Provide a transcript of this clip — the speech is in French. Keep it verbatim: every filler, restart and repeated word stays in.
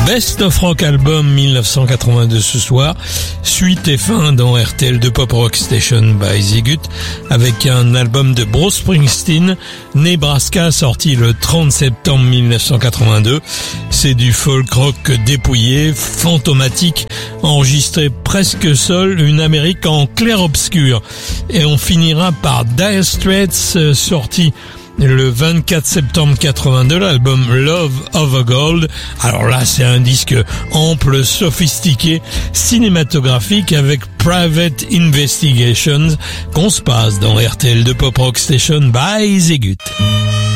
Best of Rock Album dix-neuf cent quatre-vingt-deux ce soir, suite et fin dans R T L deux Pop Rock Station by Zigut, avec un album de Bruce Springsteen, Nebraska, sorti le trente septembre dix-neuf cent quatre-vingt-deux. C'est du folk rock dépouillé, fantomatique, enregistré presque seul, une Amérique en clair-obscur. Et on finira par Dire Straits, sorti le vingt-quatre septembre quatre-vingt-deux, l'album Love Over Gold. Alors là, c'est un disque ample, sophistiqué, cinématographique avec Private Investigations qu'on se passe dans R T L deux Pop Rock Station by Zigut.